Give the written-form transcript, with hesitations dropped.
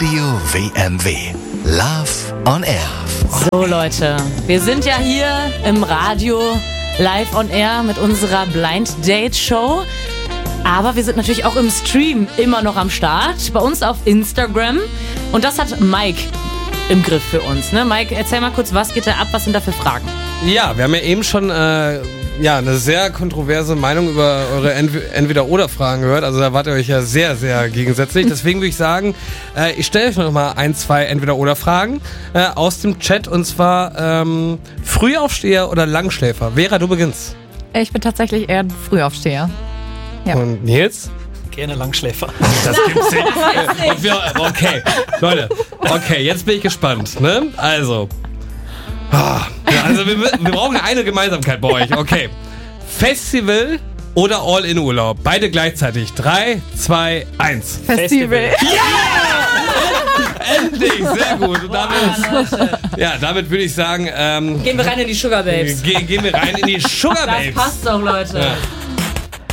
Studio WMW. Love on Air. So Leute, wir sind ja hier im Radio live on Air mit unserer Blind Date Show. Aber wir sind natürlich auch im Stream immer noch am Start. Bei uns auf Instagram. Und das hat Mike im Griff für uns. Ne? Mike, erzähl mal kurz, was geht da ab? Was sind da für Fragen? Ja, wir haben ja eben schon eine sehr kontroverse Meinung über eure Entweder-Oder-Fragen gehört. Also da wart ihr euch ja sehr, sehr gegensätzlich. Deswegen würde ich sagen, ich stelle euch noch mal 1, 2 Entweder-Oder-Fragen aus dem Chat. Und zwar Frühaufsteher oder Langschläfer? Vera, du beginnst. Ich bin tatsächlich eher ein Frühaufsteher. Ja. Und Nils? Gerne Langschläfer. Das gibt's nicht. Okay, Leute. Okay, jetzt bin ich gespannt. Ne? Also wir brauchen eine Gemeinsamkeit bei euch. Okay. Festival oder All-In-Urlaub? Beide gleichzeitig. 3, 2, 1. Festival. Endlich, sehr gut. Und damit würde ich sagen... Gehen wir rein in die Sugar Babes. Gehen wir rein in die Sugar Babes. Das passt doch, Leute. Ja.